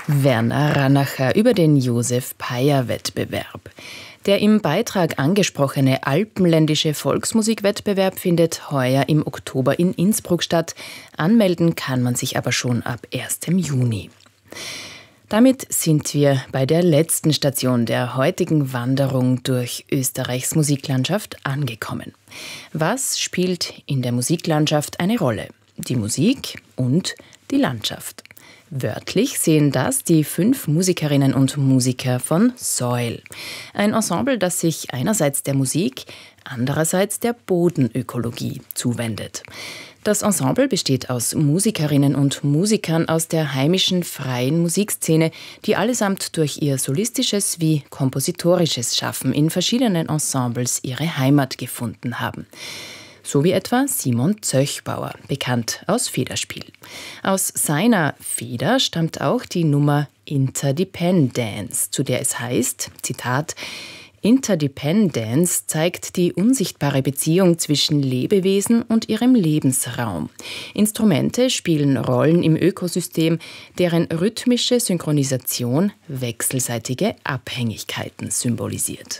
Werner Ranacher über den Josef-Peier-Wettbewerb. Der im Beitrag angesprochene alpenländische Volksmusikwettbewerb findet heuer im Oktober in Innsbruck statt. Anmelden kann man sich aber schon ab 1. Juni. Damit sind wir bei der letzten Station der heutigen Wanderung durch Österreichs Musiklandschaft angekommen. Was spielt in der Musiklandschaft eine Rolle? Die Musik und die Landschaft. Wörtlich sehen das die 5 Musikerinnen und Musiker von Soil. Ein Ensemble, das sich einerseits der Musik, andererseits der Bodenökologie zuwendet. Das Ensemble besteht aus Musikerinnen und Musikern aus der heimischen freien Musikszene, die allesamt durch ihr solistisches wie kompositorisches Schaffen in verschiedenen Ensembles ihre Heimat gefunden haben. So wie etwa Simon Zöchbauer, bekannt aus Federspiel. Aus seiner Feder stammt auch die Nummer Interdependence, zu der es heißt, Zitat, Interdependence zeigt die unsichtbare Beziehung zwischen Lebewesen und ihrem Lebensraum. Instrumente spielen Rollen im Ökosystem, deren rhythmische Synchronisation wechselseitige Abhängigkeiten symbolisiert.